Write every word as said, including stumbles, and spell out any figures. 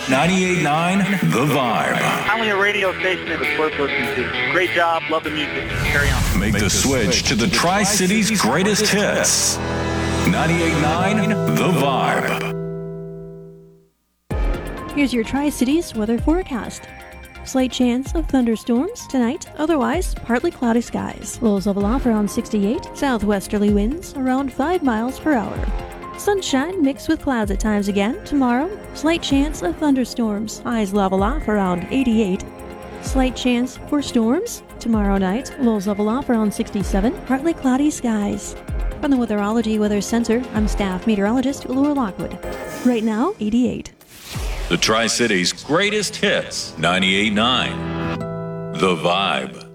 ninety-eight point nine The Vibe. Finally a radio station that was worth listening to. Great job. Love the music. Carry on. Make the switch to the Tri-Cities greatest hits. ninety-eight point nine The Vibe. Here's your Tri-Cities weather forecast. Slight chance of thunderstorms tonight, otherwise partly cloudy skies. Lows level off around sixty-eight, southwesterly winds around five miles per hour. Sunshine mixed with clouds at times again. Tomorrow, slight chance of thunderstorms. Highs level off around eighty-eight. Slight chance for storms. Tomorrow night, lows level off around sixty-seven, partly cloudy skies. From the Weatherology Weather Center, I'm staff meteorologist Laura Lockwood. Right now, eighty-eight. The Tri-Cities greatest hits. ninety-eight point nine The Vibe.